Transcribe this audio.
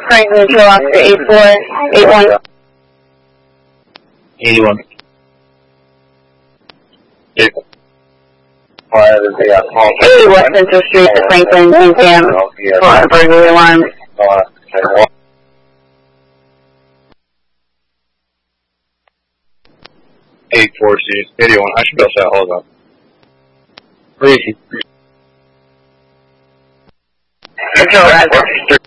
Franklin Kill Officer 8481. 81. 80 West Central Street, Franklin, Sam, for burglary alarm. 84C, 81. I should be able to say, hold on. Where is he? Control Razzle.